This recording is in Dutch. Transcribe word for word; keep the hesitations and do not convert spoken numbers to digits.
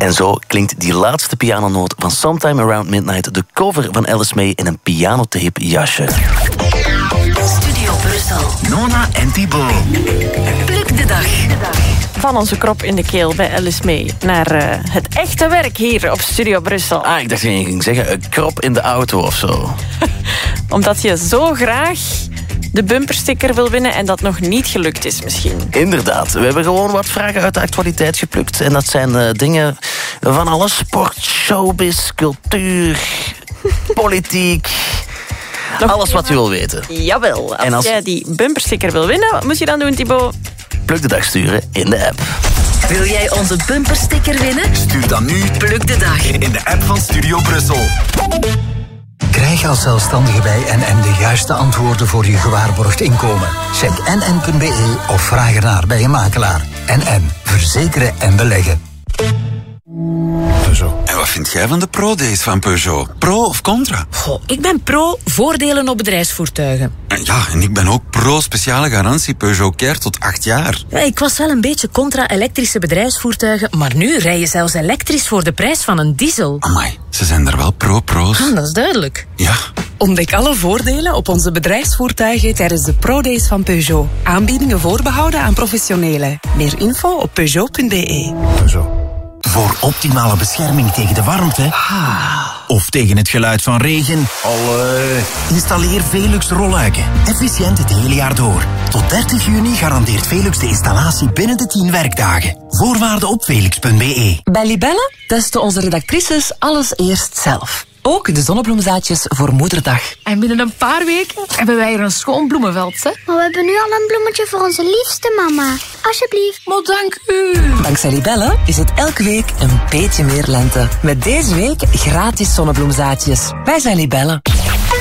En zo klinkt die laatste pianonoot van Sometime Around Midnight, de cover van Alice May in een pianotape jasje. Studio Brussel. Nona en Thibaut. Pluk de dag. Van onze krop in de keel bij Alice May naar uh, het echte werk hier op Studio Brussel. Ah, ik dacht dat je ging zeggen, een krop in de auto of zo. Omdat je zo graag de bumpersticker wil winnen en dat nog niet gelukt is misschien. Inderdaad, we hebben gewoon wat vragen uit de actualiteit geplukt. En dat zijn uh, dingen van alles. Sport, showbiz, cultuur, politiek. Nog alles wat je wil weten. Jawel, als, en als jij die bumpersticker wil winnen, wat moet je dan doen, Thibaut? Pluk de dag sturen in de app. Wil jij onze bumpersticker winnen? Stuur dan nu Pluk de dag in de app van Studio Brussel. Krijg als zelfstandige bij N N de juiste antwoorden voor je gewaarborgd inkomen. Check n n punt b e of vraag ernaar bij je makelaar. N N. Verzekeren en beleggen. Peugeot. En wat vind jij van de Pro-days van Peugeot? Pro of contra? Goh, ik ben pro voordelen op bedrijfsvoertuigen. Ja, en ik ben ook pro speciale garantie Peugeot Care tot acht jaar. Ja, ik was wel een beetje contra elektrische bedrijfsvoertuigen, maar nu rij je zelfs elektrisch voor de prijs van een diesel. Amai, ze zijn er wel pro-pro's. Ah, dat is duidelijk. Ja. Ontdek alle voordelen op onze bedrijfsvoertuigen tijdens de Pro-days van Peugeot. Aanbiedingen voorbehouden aan professionelen. Meer info op peugeot punt b e. Peugeot. Voor optimale bescherming tegen de warmte of tegen het geluid van regen. Allee. Installeer Velux rolluiken. Efficiënt het hele jaar door. Tot dertig juni garandeert Velux de installatie binnen de tien werkdagen. Voorwaarden op velux punt b e. Bij Libelle testen onze redactrices alles eerst zelf. Ook de zonnebloemzaadjes voor Moederdag. En binnen een paar weken hebben wij er een schoon bloemenveld, hè? Maar we hebben nu al een bloemetje voor onze liefste mama. Alsjeblieft. Maar dank u. Dankzij Libelle is het elke week een beetje meer lente. Met deze week gratis zonnebloemzaadjes. Wij zijn Libelle.